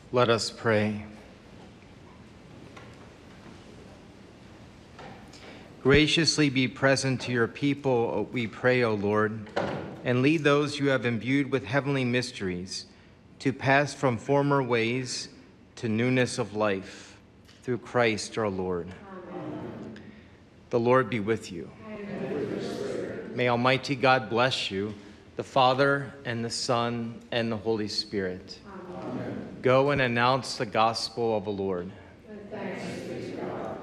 Let us pray. Graciously be present to your people, we pray, O Lord, and lead those you have imbued with heavenly mysteries to pass from former ways to newness of life, through Christ our Lord. Amen. The Lord be with you. And with your spirit. May Almighty God bless you, the Father, and the Son, and the Holy Spirit. Amen. Go and announce the gospel of the Lord.